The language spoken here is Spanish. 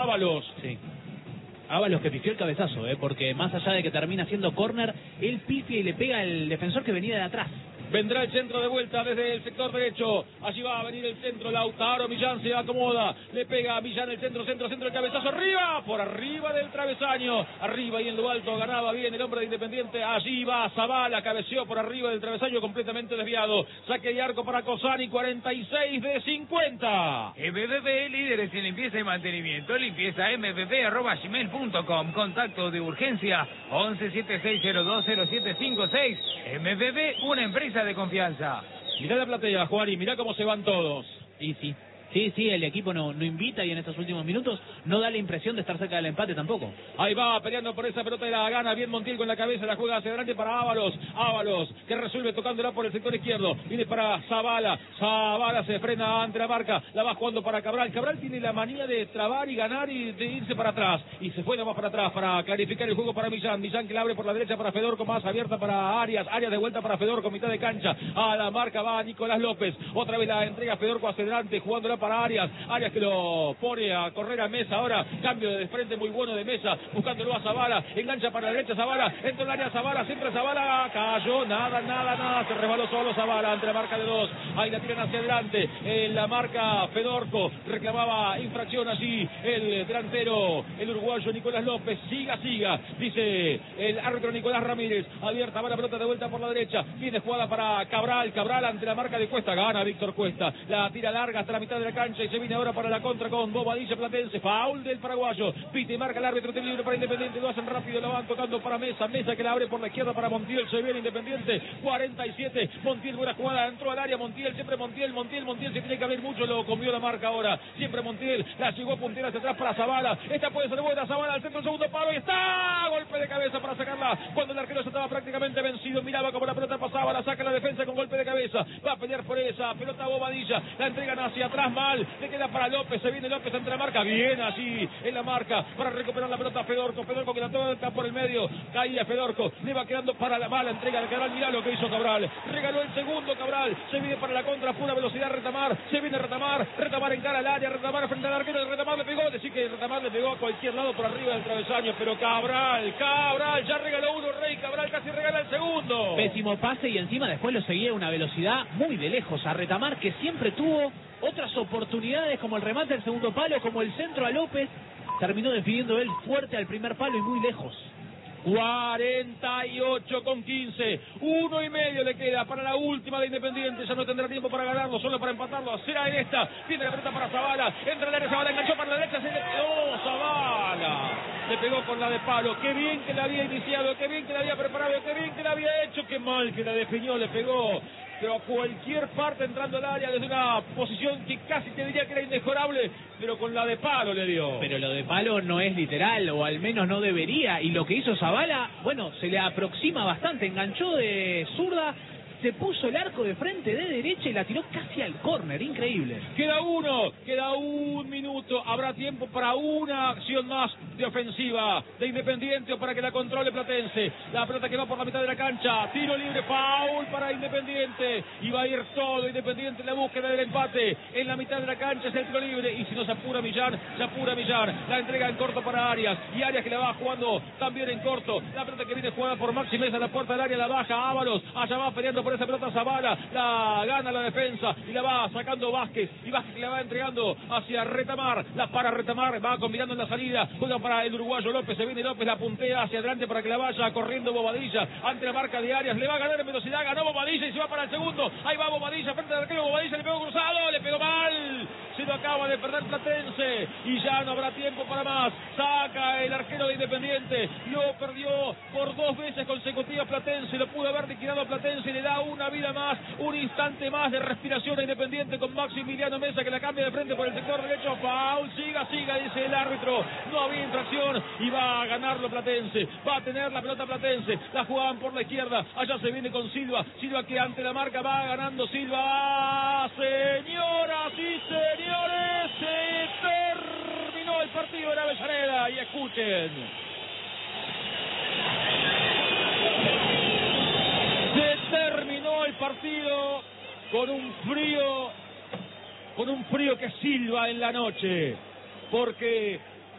Ábalos. Sí. Ábalos que pifió el cabezazo, porque más allá de que termina siendo córner, él pifia y le pega al defensor que venía de atrás. Vendrá el centro de vuelta desde el sector derecho. Allí va a venir el centro. Lautaro Millán se acomoda. Le pega a Millán el centro, el cabezazo arriba. Por arriba del travesaño. Arriba y en lo alto ganaba bien el hombre de Independiente. Allí va Zabala. Cabeció por arriba del travesaño completamente desviado. Saque de arco para Cosani. 46 de 50. MBB, líderes en limpieza y mantenimiento. Limpieza mbb@gmail.com. Contacto de urgencia 1176020756. MBB, una empresa de confianza. Mirá la platea, Juan, y mirá cómo se van todos. Y sí. Sí, el equipo no invita y en estos últimos minutos no da la impresión de estar cerca del empate tampoco. Ahí va peleando por esa pelota y la gana bien Montiel con la cabeza, la juega hacia adelante para Ábalos, que resuelve tocándola por el sector izquierdo, viene para Zabala se frena ante la marca, la va jugando para Cabral tiene la manía de trabar y ganar y de irse para atrás, y se fue nomás para atrás para clarificar el juego para Millán que la abre por la derecha para Fedorco, más abierta para Arias de vuelta para Fedorco, mitad de cancha, a la marca va Nicolás López, otra vez la entrega Fedorco hacia adelante, jugándola para Arias que lo pone a correr a Mesa ahora, cambio de frente muy bueno de Mesa, buscándolo a Zabala, engancha para la derecha Zabala, entra en el área Zabala, siempre Zabala, cayó, nada, se resbaló solo Zabala ante la marca de dos, ahí la tiran hacia adelante, en la marca Fedorco, reclamaba infracción allí el delantero, el uruguayo Nicolás López, siga, dice el árbitro Nicolás Ramírez, abierta va la pelota de vuelta por la derecha, viene jugada para Cabral ante la marca de Cuesta, gana Víctor Cuesta, la tira larga hasta la mitad de la cancha y se viene ahora para la contra con Bobadilla Platense, foul del paraguayo, pite y marca el árbitro, tiene libre para Independiente, lo hacen rápido, lo van tocando para Mesa que la abre por la izquierda para Montiel, se viene Independiente, 47, Montiel, buena jugada, entró al área Montiel, siempre Montiel, se tiene que abrir mucho, lo comió la marca ahora, siempre Montiel, la llegó a puntear hacia atrás para Zabala, esta puede ser buena, Zabala al centro, el segundo palo y está, golpe de cabeza para sacarla, cuando el arquero ya estaba prácticamente vencido, miraba como la pelota pasaba, la saca la defensa con golpe de cabeza, va a pelear por esa, pelota Bobadilla, la entregan hacia atrás mal, le queda para López, se viene López ante la marca, bien allí en la marca para recuperar la pelota Fedorco que la toca por el medio, caía Fedorco, le va quedando para la mala entrega de Cabral, mirá lo que hizo Cabral, regaló el segundo Cabral, se viene para la contra, pura velocidad Retamar, se viene Retamar en cara al área, Retamar frente al arquero, Retamar le pegó, decir que Retamar le pegó a cualquier lado por arriba del travesaño, pero Cabral, ya regaló uno, Rey Cabral casi regala el segundo. Pésimo pase y encima después lo seguía a una velocidad muy de lejos a Retamar, que siempre tuvo otras oportunidades como el remate al segundo palo, como el centro a López, terminó definiendo él fuerte al primer palo y muy lejos. 48 con 15, 1,5 le queda para la última de Independiente, ya no tendrá tiempo para ganarlo, solo para empatarlo, será en esta, tiene la pelota para Zabala, entra el área Zabala, enganchó para la derecha, se le quedó Zabala, le pegó con la de palo, qué bien que la había iniciado, qué bien que la había preparado, qué bien que la había hecho, qué mal que la definió, le pegó, pero a cualquier parte entrando al área desde una posición que casi te diría que era inmejorable, pero con la de palo le dio. Pero lo de palo no es literal, o al menos no debería, y lo que hizo Zabala, bueno, se le aproxima bastante, enganchó de zurda, se puso el arco de frente de derecha y la tiró casi al córner, increíble. Queda un minuto, habrá tiempo para una acción más de ofensiva de Independiente o para que la controle Platense. La pelota que va por la mitad de la cancha, tiro libre, foul para Independiente, y va a ir todo Independiente en la búsqueda del empate. En la mitad de la cancha es el tiro libre, y si no se apura Millán, la entrega en corto para Arias, y Arias que la va jugando también en corto. La pelota que viene jugada por Maxi Mesa, la puerta del área, la baja Ábalos, allá va peleando por esa pelota Zabala, la gana la defensa y la va sacando Vázquez, y Vázquez la va entregando hacia Retamar, la para Retamar, va combinando en la salida, juega para el uruguayo López, se viene López, la puntea hacia adelante para que la vaya corriendo Bobadilla ante la marca de Arias, le va a ganar en velocidad, ganó Bobadilla y se va para el segundo, ahí va Bobadilla frente al arquero, Bobadilla le pegó cruzado, le pegó mal, se lo acaba de perder Platense y ya no habrá tiempo para más, saca el arquero de Independiente, lo perdió por 2 veces consecutivas Platense, lo pudo haber liquidado Platense y le da una vida más, un instante más de respiración a Independiente con Maximiliano Mesa que la cambia de frente por el sector derecho, foul, siga, dice el árbitro, no había infracción y va a ganarlo Platense, va a tener la pelota Platense, la jugaban por la izquierda, allá se viene con Silva que ante la marca va ganando Silva, señoras y señores, se terminó el partido en Avellaneda y escuchen. Se terminó el partido con un frío que silba en la noche, porque